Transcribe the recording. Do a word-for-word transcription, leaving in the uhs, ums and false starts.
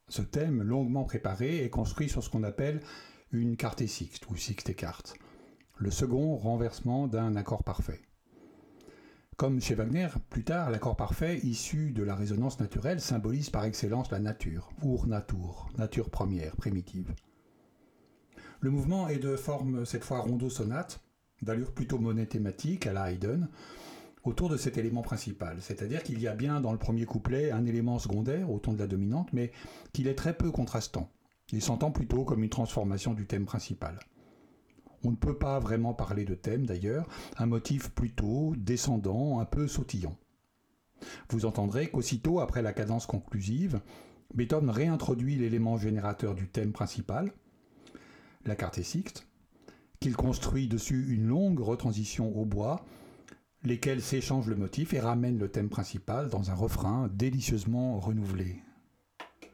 Ce thème, longuement préparé, est construit sur ce qu'on appelle une quarte sixte ou sixte quarte, le second renversement d'un accord parfait. Comme chez Wagner, plus tard, l'accord parfait, issu de la résonance naturelle, symbolise par excellence la nature, Ur Natur, nature première, primitive. Le mouvement est de forme, cette fois rondo-sonate, d'allure plutôt monothématique à la Haydn, autour de cet élément principal. C'est-à-dire qu'il y a bien dans le premier couplet un élément secondaire au ton de la dominante, mais qu'il est très peu contrastant. Il s'entend plutôt comme une transformation du thème principal. On ne peut pas vraiment parler de thème d'ailleurs, un motif plutôt descendant, un peu sautillant. Vous entendrez qu'aussitôt après la cadence conclusive, Beethoven réintroduit l'élément générateur du thème principal, la quarte sixte, qu'il construit dessus une longue retransition au bois, lesquelles s'échangent le motif et ramènent le thème principal dans un refrain délicieusement renouvelé.